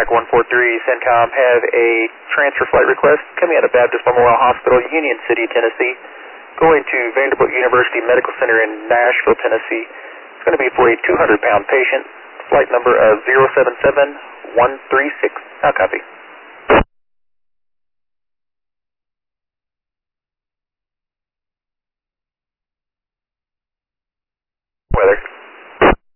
TRAC 143, CENTCOM, have a transfer flight request coming out of Baptist Memorial Hospital, Union City, Tennessee, going to Vanderbilt University Medical Center in Nashville, Tennessee. It's going to be for a 200-pound patient, flight number of 077136. I'll copy.